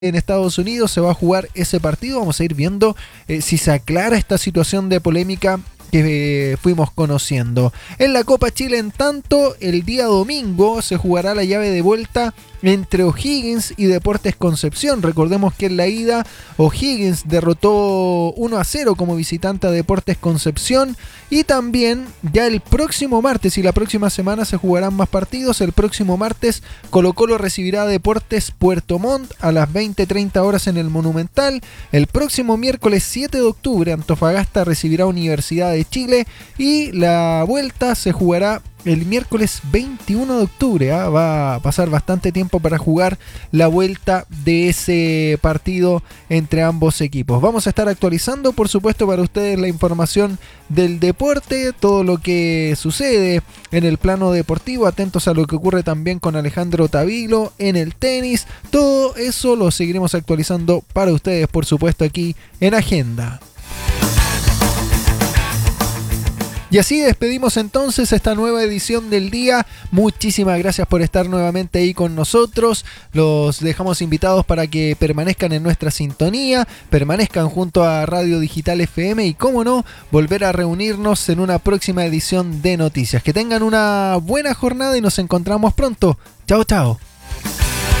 en Estados Unidos se va a jugar ese partido. Vamos a ir viendo si se aclara esta situación de polémica que fuimos conociendo. En la Copa Chile, en tanto, el día domingo se jugará la llave de vuelta entre O'Higgins y Deportes Concepción. Recordemos que en la ida O'Higgins derrotó 1-0 como visitante a Deportes Concepción, y también ya el próximo martes y la próxima semana se jugarán más partidos. El próximo martes Colo-Colo recibirá a Deportes Puerto Montt a las 20:30 horas en el Monumental. El próximo miércoles 7 de octubre Antofagasta recibirá a Universidad de Chile, y la vuelta se jugará el miércoles 21 de octubre. Va a pasar bastante tiempo para jugar la vuelta de ese partido entre ambos equipos. Vamos a estar actualizando, por supuesto, para ustedes la información del deporte, todo lo que sucede en el plano deportivo. Atentos a lo que ocurre también con Alejandro Tavilo en el tenis. Todo eso lo seguiremos actualizando para ustedes, por supuesto, aquí en Agenda. Y así despedimos entonces esta nueva edición del día. Muchísimas gracias por estar nuevamente ahí con nosotros. Los dejamos invitados para que permanezcan en nuestra sintonía, permanezcan junto a Radio Digital FM y, cómo no, volver a reunirnos en una próxima edición de Noticias. Que tengan una buena jornada y nos encontramos pronto. Chao, chao.